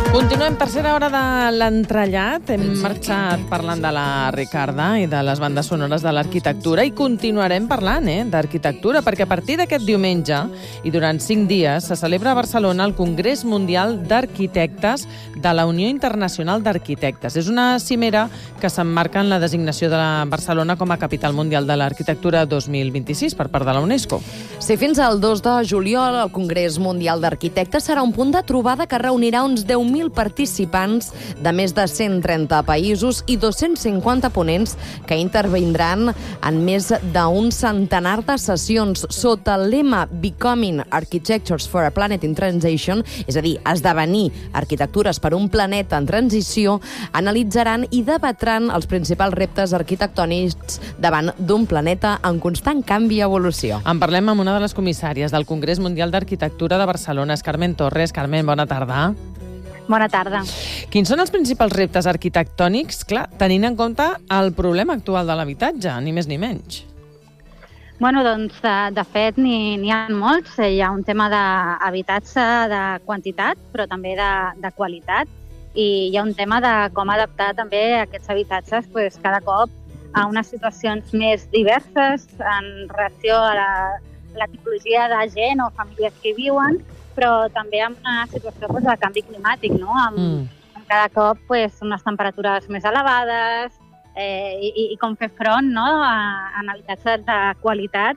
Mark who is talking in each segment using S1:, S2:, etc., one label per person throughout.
S1: Continuem, tercera hora de l'entrellat. Hem marxat parlant de la Ricarda i de les bandes sonores de l'arquitectura i continuarem parlant d'arquitectura, perquè a partir d'aquest diumenge i durant 5 dies se celebra a Barcelona el Congrés Mundial d'Arquitectes de la Unió Internacional d'Arquitectes. És una cimera que s'emmarca en la designació de Barcelona com a capital mundial de l'arquitectura 2026 per part de la UNESCO.
S2: Sí, fins al 2 de juliol el Congrés Mundial d'Arquitectes serà un punt de trobada que reunirà uns 10.000 participants de més de 130 països i 250 ponents que intervindran en més d'un centenar de sessions sota el lema Becoming Architectures for a Planet in Transition, és a dir, esdevenir arquitectures per un planeta en transició. Analitzaran i debatran els principals reptes arquitectònics davant d'un planeta en constant canvi i evolució.
S1: En parlem amb una de les comissàries del Congrés Mundial d'Arquitectura de Barcelona, és Carmen Torres. Carmen, bona tarda.
S3: Bona tarda.
S1: Quins són els principals reptes arquitectònics, clar, tenint en compte el problema actual de l'habitatge, ni més ni menys?
S3: Bueno, doncs, de fet, n'hi ha molts. Hi ha un tema d'habitatge de quantitat, però també de qualitat. I hi ha un tema de com adaptar també aquests habitatges cada cop a unes situacions més diverses en relació a la tipologia de gent o famílies que hi viuen, però també amb una situació de canvi climàtic, no? Amb cada cop unes temperatures més elevades i com fer front, no? En habitatges de qualitat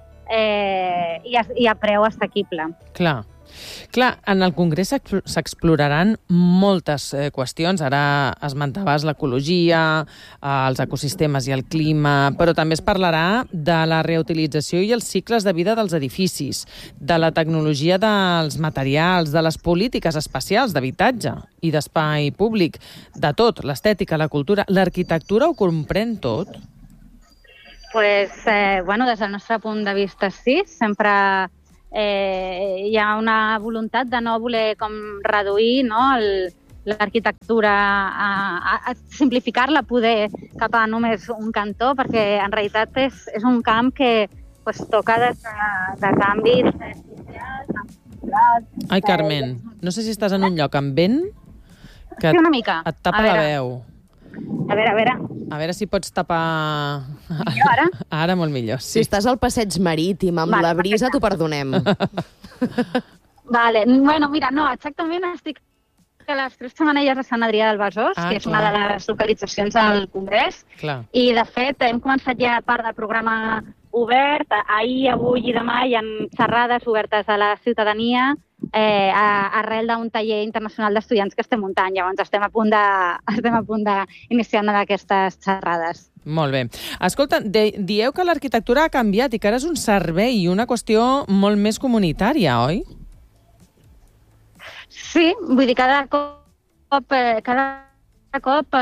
S3: i a preu assequible.
S1: Clar, en el Congrés s'exploraran moltes qüestions. Ara esmentaves l'ecologia, els ecosistemes i el clima, però també es parlarà de la reutilització i els cicles de vida dels edificis, de la tecnologia dels materials, de les polítiques espacials d'habitatge i d'espai públic, de tot, l'estètica, la cultura. L'arquitectura ho comprèn tot?
S3: Des del nostre punt de vista sí, sempre hi ha una voluntat de no voler reduir l'arquictura, a simplificar-la poder cap a només un cantó, perquè en realitat és un camp que toca de canvis socials.
S1: Ai, Carmen, no sé si estàs en un lloc amb vent que
S3: sí, una mica.
S1: Et tapa la veu.
S3: A veure.
S1: A veure si pots tapar...
S3: Millor, ara?
S1: Ara molt millor, sí.
S2: Si estàs al passeig marítim amb la brisa, t'ho perdonem.
S3: Vale. Bueno, mira, no, exactament estic a les 3 Xemeneies de Sant Adrià del Besòs, que és una de les localitzacions del Congrés.
S1: Clar.
S3: I, de fet, hem començat ja part del programa obert. Ahir, avui i demà hi ha xerrades obertes a la ciutadania arrel d'un taller internacional d'estudiants que estem muntant. Llavors estem a punt d'iniciar una d'aquestes xerrades.
S1: Molt bé. Escolta, dieu que l'arquitectura ha canviat i que ara és un servei i una qüestió molt més comunitària, oi?
S3: Sí, vull dir, cada cop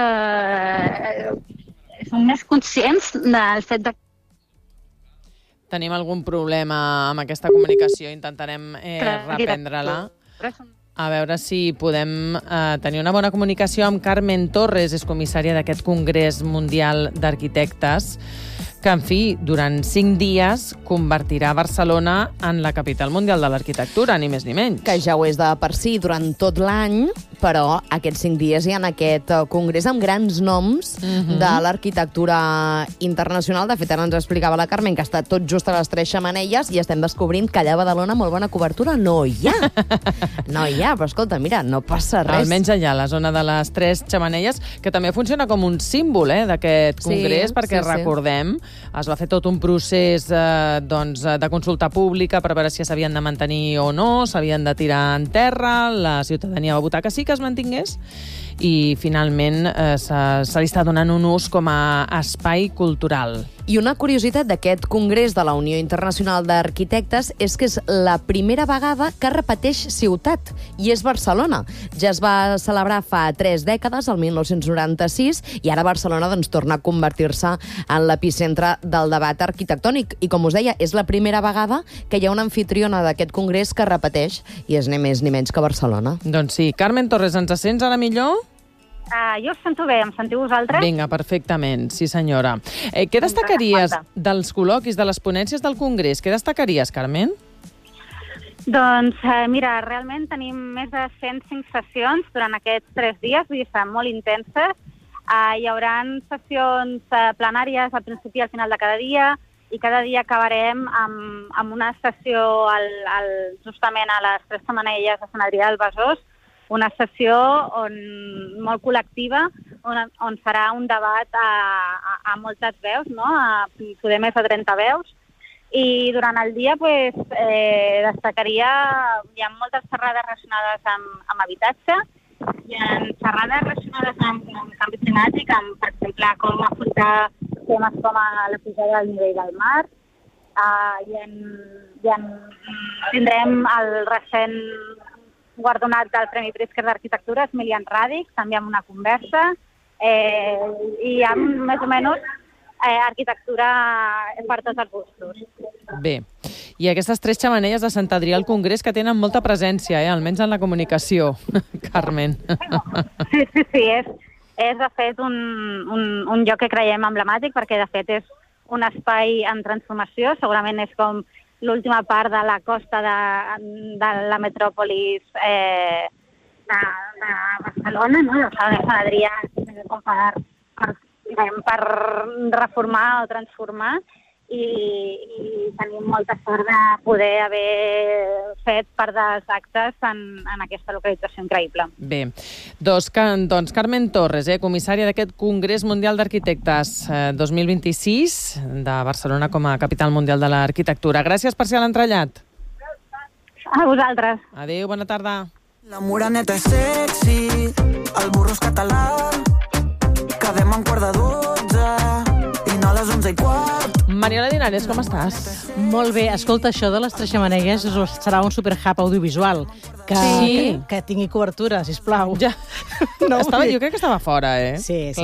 S3: som més conscients del fet de...
S1: Tenim algun problema amb aquesta comunicació, intentarem reprendre-la. A veure si podem tenir una bona comunicació amb Carmen Torres, és comissària d'aquest Congrés Mundial d'Arquitectes, que, en fi, durant 5 dies convertirà Barcelona en la capital mundial de l'arquitectura, ni més ni menys.
S2: Que ja ho és de per si durant tot l'any, però aquests 5 dies hi ha aquest congrés amb grans noms de l'arquitectura internacional. De fet, ara ens explicava la Carmen que està tot just a les 3 Xemeneies i estem descobrint que allà a Badalona molt bona cobertura no hi ha. No hi ha, però escolta, mira, no passa res.
S1: Almenys allà, a la zona de les 3 Xemeneies, que també funciona com un símbol d'aquest congrés, perquè recordem, es va fer tot un procés de consulta pública per veure si s'havien de mantenir o no, s'havien de tirar en terra, la ciutadania va votar que sí que es mantingués, i finalment se li està donant un ús com a espai cultural.
S2: I una curiositat d'aquest Congrés de la Unió Internacional d'Arquitectes és que és la primera vegada que repeteix ciutat, i és Barcelona. Ja es va celebrar fa 3 dècades, el 1996, i ara Barcelona torna a convertir-se en l'epicentre del debat arquitectònic. I com us deia, és la primera vegada que hi ha una anfitriona d'aquest Congrés que repeteix, i és ni més ni menys que Barcelona.
S1: Doncs sí. Carmen Torres, ens sents ara millor?
S3: Jo us sento bé, em sentiu vosaltres?
S1: Vinga, perfectament, sí senyora. Què destacaries dels col·loquis, de les ponències del Congrés? Què destacaries, Carmen?
S3: Doncs mira, realment tenim més de 105 sessions durant aquests 3 dies, vull dir, seran molt intenses. Hi haurà sessions plenàries al principi i al final de cada dia, i cada dia acabarem amb una sessió justament a les 3 xemeneies de Sant Adrià del Besòs, una sessió molt col·lectiva, on serà un debat a moltes veus, no? A poder més de 30 veus. I durant el dia destacaria, hi ha moltes xerrades relacionades amb habitatge, hi ha xerrades relacionades amb canvi climàtic, per exemple, com afrontar temes com la pujada del nivell del mar. Tindrem el recent guardonat del Premi Pritzker d'Arquitectura, Emilian Radic, també amb una conversa, i hi ha més o menys arquitectura per tots els gustos.
S1: Bé, i aquestes 3 xemeneies de Sant Adrià al Congrés que tenen molta presència, almenys en la comunicació, Carmen.
S3: Sí, és de fet un lloc que creiem emblemàtic, perquè de fet és un espai en transformació, segurament és com l'última part de la costa de la metròpolis de Barcelona, no? De Sant Adrià, com per reformar o transformar, i tenim molta sort de poder haver fet part dels actes en aquesta localització increïble.
S1: Bé, doncs Carmen Torres, comissària d'aquest Congrés Mundial d'Arquitectes 2026 de Barcelona com a capital mundial de l'arquitectura. Gràcies per ser a l'entrellat.
S3: A vosaltres.
S1: Adéu, bona tarda.
S4: La Moreneta és sexy, el burro és català, quedem en 11:15 i no a les 11:15.
S1: Mariola Linares, com estàs?
S5: Molt bé. Escolta, això de les 3 xemeneies serà un superhub audiovisual. Que tingui cobertura, sisplau.
S1: Ja. Jo crec que estava fora,
S5: Sí.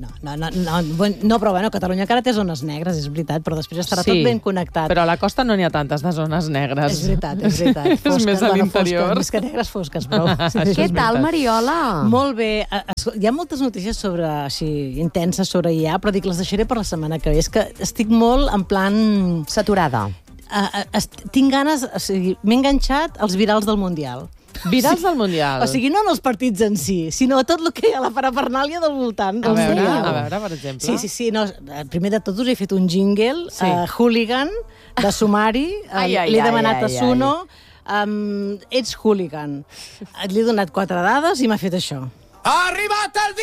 S5: No, però bueno, Catalunya encara té zones negres, és veritat, però després estarà tot ben connectat.
S1: Però a la costa no n'hi ha tantes de zones negres.
S5: És veritat. Fosques,
S1: és més a l'interior.
S5: Més que negres, fosques, prou.
S2: Què tal, Mariola?
S5: Molt bé. Hi ha moltes notícies intenses sobre IA, però dic, les deixaré per la setmana que ve. És que estic molt en plan...
S2: Saturada.
S5: Tinc ganes... M'he enganxat als virals del Mundial.
S1: Virals del Mundial?
S5: O sigui, no en els partits en si, sinó tot el que hi ha a la parafernàlia del voltant.
S1: A veure, per exemple.
S5: Sí. No, primer de tot us he fet un jingle, hooligan, de sumari. L'he demanat a Suno. Ets hooligan. Li he donat 4 dades i m'ha fet això.
S4: Ha arribat el